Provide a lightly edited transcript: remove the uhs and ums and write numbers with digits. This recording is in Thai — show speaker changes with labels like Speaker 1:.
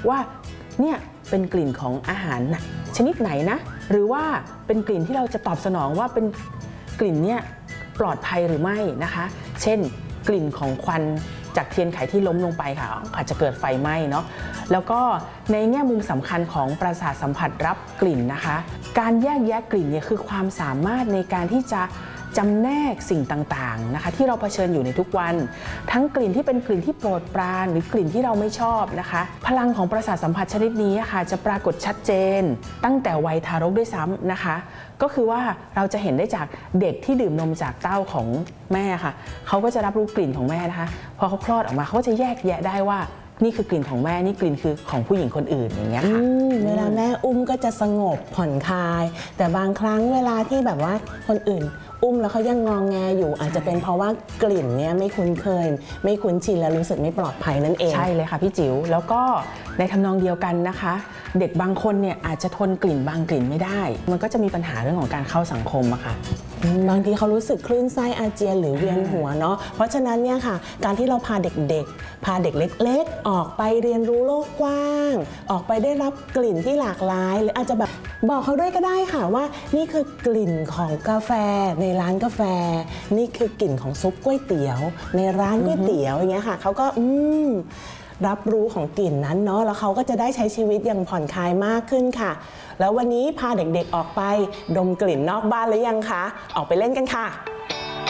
Speaker 1: ว่าเนี่ยเป็นกลิ่นของอาหารชนิดไหนนะหรือว่าเป็นกลิ่นที่เราจะตอบสนองว่าเป็นกลิ่นเนี่ยปลอดภัยหรือไม่นะคะเช่นกลิ่นของควันจากเทียนไขที่ล้มลงไปค่ะอาจจะเกิดไฟไหม้เนาะแล้วก็ในแง่มุมสำคัญของประสาทสัมผัสรับกลิ่นนะคะการแยกแยะกลิ่นเนี่ยคือความสามารถในการที่จะจำแนกสิ่งต่างๆนะคะที่เราเผชิญอยู่ในทุกวันทั้งกลิ่นที่เป็นกลิ่นที่โปรดปรานหรือกลิ่นที่เราไม่ชอบนะคะพลังของประสาทสัมผัสชนิดนี้ค่ะจะปรากฏชัดเจนตั้งแต่วัยทารกด้วยซ้ำนะคะก็คือว่าเราจะเห็นได้จากเด็กที่ดื่มนมจากเต้าของแม่ค่ะเขาก็จะรับรู้กลิ่นของแม่นะคะพอเขาคลอดออกมาเขาก็จะแยกแยะได้ว่านี่คือกลิ่นของแม่นี่กลิ่นคือของผู้หญิงคนอื่นอย่างเงี้ยค่ะ
Speaker 2: เวลาแม่อุ้มก็จะสงบผ่อนคลายแต่บางครั้งเวลาที่แบบว่าคนอื่นอุ้มแล้วเขายังงองแงอยู่อาจจะเป็นเพราะว่ากลิ่นเนี่ยไม่คุ้นเคยไม่คุ้นชินและรู้สึกไม่ปลอดภัยนั่นเอง
Speaker 1: ใช่เลยค่ะพี่จิ๋วแล้วก็ในทำนองเดียวกันนะคะเด็กบางคนเนี่ยอาจจะทนกลิ่นบางกลิ่นไม่ได้มันก็จะมีปัญหาเรื่องของการเข้าสังคมอะค่ะ
Speaker 2: บางทีเขารู้สึกคลื่นไส้อาเจียนหรือเวียนหัวเนาะเพราะฉะนั้นเนี่ยค่ะการที่เราพาเด็กๆพาเด็กเล็กๆออกไปเรียนรู้โลกกว้างออกไปได้รับกลิ่นที่หลากหลายหรืออาจจะแบบบอกเขาด้วยก็ได้ค่ะว่านี่คือกลิ่นของกาแฟในร้านกาแฟนี่คือกลิ่นของซุปก๋วยเตี๋ยวในร้านก๋วยเตี๋ยวอย่างเงี้ยค่ะเขาก็รับรู้ของกลิ่นนั้นเนาะแล้วเขาก็จะได้ใช้ชีวิตอย่างผ่อนคลายมากขึ้นค่ะแล้ววันนี้พาเด็กๆออกไปดมกลิ่นนอกบ้านหรือยังคะออกไปเล่นกันค่ะ